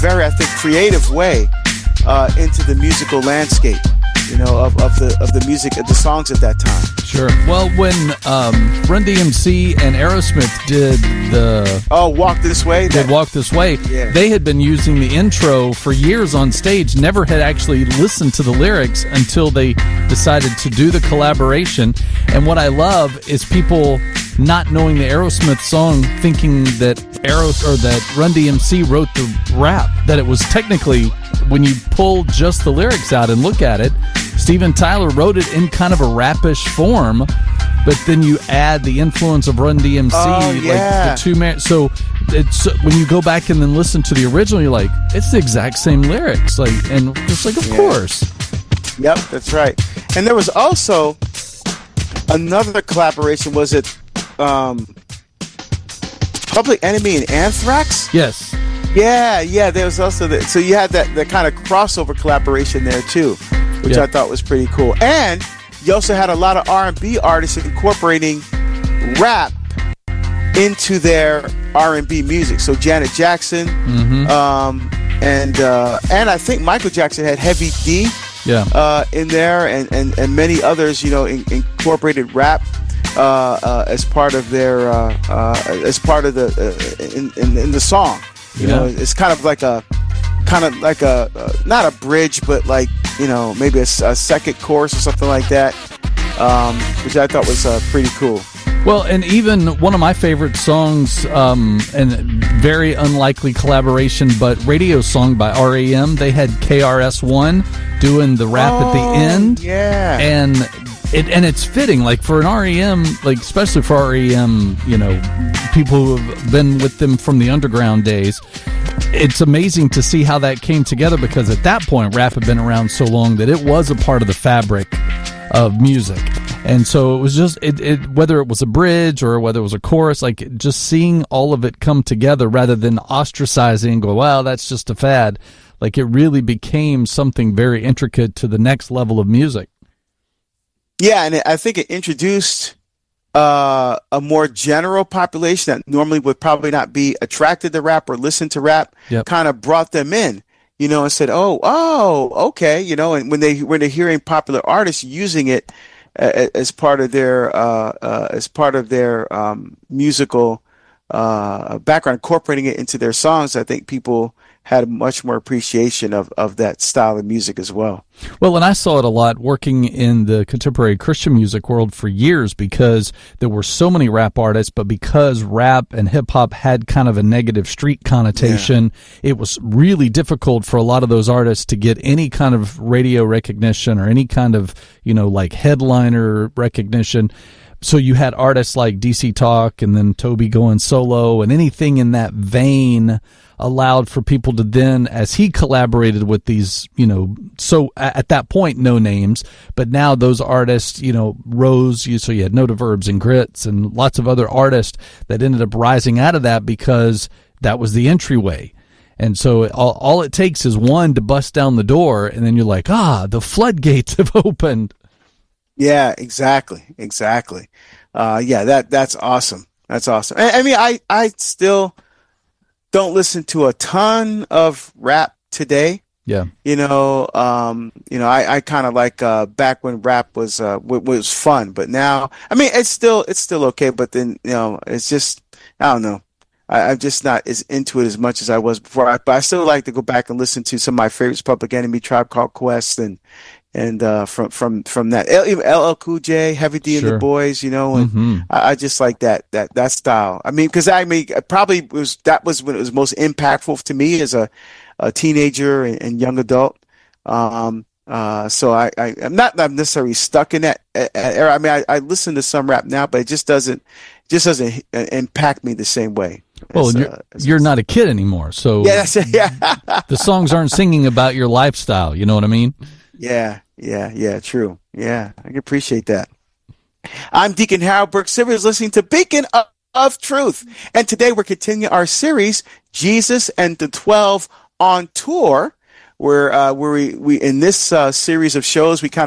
very, I think, creative way into the musical landscape, of the music, of the songs at that time. Sure. Well, when Run DMC and Aerosmith did the Walk This Way, yeah. They had been using the intro for years on stage, never had actually listened to the lyrics until they decided to do the collaboration. And what I love is people not knowing the Aerosmith song, thinking that Run DMC wrote the rap, that it was technically, when you pull just the lyrics out and look at it, Steven Tyler wrote it in kind of a rapish form, but then you add the influence of Run DMC, like the two man. So it's, when you go back and then listen to the original, you're like, it's the exact same lyrics, of course. Yep, that's right. And there was also another collaboration. Was it Public Enemy and Anthrax? Yes. Yeah. There was also so you had that kind of crossover collaboration there too, which I thought was pretty cool. And you also had a lot of R&B artists incorporating rap into their R&B music. So Janet Jackson, and I think Michael Jackson had Heavy D, in there, and many others, incorporated rap as part of their in the song. It's kind of like a not a bridge, but maybe a second chorus or something like that, which I thought was pretty cool. Well, and even one of my favorite songs, and very unlikely collaboration, but Radio Song by R.E.M. They had KRS-One doing the rap at the end. Yeah. And it's fitting, for an R.E.M., especially for R.E.M., people who have been with them from the underground days. It's amazing to see how that came together, because at that point, rap had been around so long that it was a part of the fabric of music. And so it was just, whether it was a bridge or whether it was a chorus, just seeing all of it come together rather than ostracizing and go, well, that's just a fad. It really became something very intricate to the next level of music. Yeah, and I think it introduced a more general population that normally would probably not be attracted to rap or listen to rap, kind of brought them in, and said, okay, and when they're hearing popular artists using it as part of their musical background, incorporating it into their songs, I think people had much more appreciation of that style of music as well. Well, and I saw it a lot working in the contemporary Christian music world for years, because there were so many rap artists, but because rap and hip-hop had kind of a negative street connotation, it was really difficult for a lot of those artists to get any kind of radio recognition or any kind of, headliner recognition. So you had artists like DC Talk and then Toby going solo, and anything in that vein allowed for people to then, as he collaborated with these, so at that point, no names, but now those artists, rose. So you had Nota Verbs and Grits and lots of other artists that ended up rising out of that, because that was the entryway. And so all it takes is one to bust down the door, and then you're like, the floodgates have opened. Yeah, exactly. That's awesome. That's awesome. I mean, I still don't listen to a ton of rap today. Yeah. I kind of like back when rap was fun, but now, I mean, it's still okay, but then, it's just, I don't know. I'm just not as into it as much as I was before. But I still like to go back and listen to some of my favorites, Public Enemy, Tribe Called Quest, and from that, even LL Cool J, Heavy D and the Boys, and I just like that style. I mean, because probably that was when it was most impactful to me as a teenager and young adult. So I'm not necessarily stuck in that era. I mean, I listen to some rap now, but it just doesn't impact me the same way. Well, you're not a kid anymore, so the songs aren't singing about your lifestyle. You know what I mean? Yeah, true. Yeah, I can appreciate that. I'm Deacon Harold Burke Sivers, listening to Beacon of Truth, and today we're continuing our series, Jesus and the 12 on Tour, where we in this series of shows we kind of